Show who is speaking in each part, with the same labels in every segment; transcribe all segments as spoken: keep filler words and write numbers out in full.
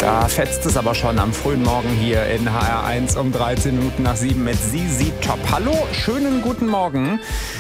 Speaker 1: Da fetzt es aber schon am frühen Morgen hier in H R eins um dreizehn Minuten nach sieben mit Sisi Top. Hallo, schönen guten Morgen.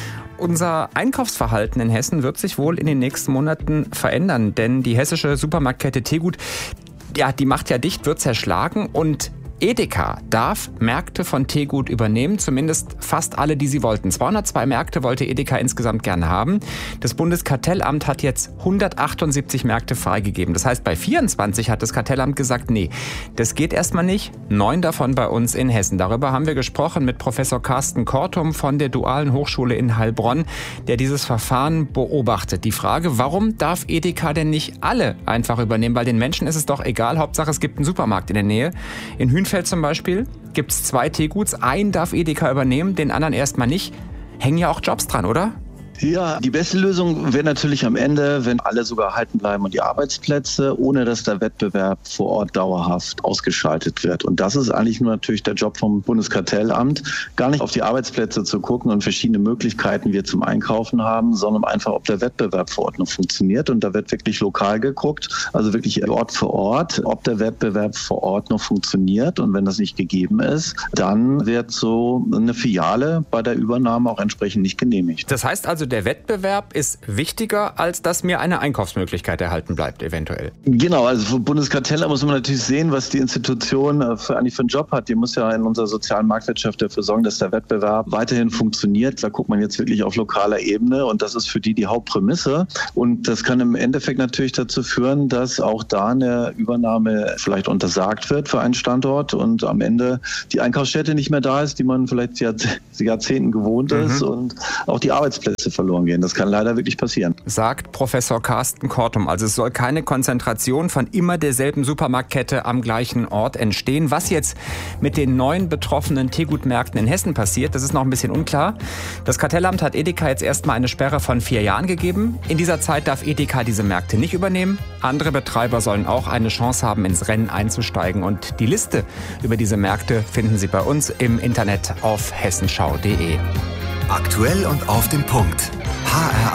Speaker 1: Unser Einkaufsverhalten in Hessen wird sich wohl in den nächsten Monaten verändern, denn die hessische Supermarktkette Tegut, ja, die macht ja dicht, wird zerschlagen und Edeka darf Märkte von Tegut übernehmen, zumindest fast alle, die sie wollten. zweihundertzwei Märkte wollte Edeka insgesamt gerne haben. Das Bundeskartellamt hat jetzt hundertachtundsiebzig Märkte freigegeben. Das heißt, bei vierundzwanzig hat das Kartellamt gesagt, nee, das geht erstmal nicht. Neun davon bei uns in Hessen. Darüber haben wir gesprochen mit Professor Carsten Kortum von der Dualen Hochschule in Heilbronn, der dieses Verfahren beobachtet. Die Frage, warum darf Edeka denn nicht alle einfach übernehmen? Weil den Menschen ist es doch egal, Hauptsache es gibt einen Supermarkt in der Nähe. In Hünfeld zum Beispiel gibt es zwei Teguts, einen darf Edeka übernehmen, den anderen erstmal nicht. Hängen ja auch Jobs dran, oder?
Speaker 2: Ja, die beste Lösung wäre natürlich am Ende, wenn alle sogar erhalten bleiben und die Arbeitsplätze, ohne dass der Wettbewerb vor Ort dauerhaft ausgeschaltet wird. Und das ist eigentlich nur natürlich der Job vom Bundeskartellamt, gar nicht auf die Arbeitsplätze zu gucken und verschiedene Möglichkeiten wir zum Einkaufen haben, sondern einfach, ob der Wettbewerb vor Ort noch funktioniert. Und da wird wirklich lokal geguckt, also wirklich Ort für Ort, ob der Wettbewerb vor Ort noch funktioniert. Und wenn das nicht gegeben ist, dann wird so eine Filiale bei der Übernahme auch entsprechend nicht genehmigt.
Speaker 1: Das heißt also, der Wettbewerb ist wichtiger, als dass mir eine Einkaufsmöglichkeit erhalten bleibt, eventuell.
Speaker 2: Genau, also vom Bundeskartellamt muss man natürlich sehen, was die Institution für, eigentlich für einen Job hat. Die muss ja in unserer sozialen Marktwirtschaft dafür sorgen, dass der Wettbewerb weiterhin funktioniert. Da guckt man jetzt wirklich auf lokaler Ebene und das ist für die die Hauptprämisse. Und das kann im Endeffekt natürlich dazu führen, dass auch da eine Übernahme vielleicht untersagt wird für einen Standort und am Ende die Einkaufsstätte nicht mehr da ist, die man vielleicht seit Jahrzehnten gewohnt ist mhm. und auch die Arbeitsplätze verloren gehen. Das kann leider wirklich passieren.
Speaker 1: Sagt Professor Carsten Kortum. Also es soll keine Konzentration von immer derselben Supermarktkette am gleichen Ort entstehen. Was jetzt mit den neuen betroffenen Tegut-Märkten in Hessen passiert, das ist noch ein bisschen unklar. Das Kartellamt hat Edeka jetzt erstmal eine Sperre von vier Jahren gegeben. In dieser Zeit darf Edeka diese Märkte nicht übernehmen. Andere Betreiber sollen auch eine Chance haben, ins Rennen einzusteigen. Und die Liste über diese Märkte finden Sie bei uns im Internet auf hessenschau punkt de.
Speaker 3: Aktuell und auf den Punkt. H R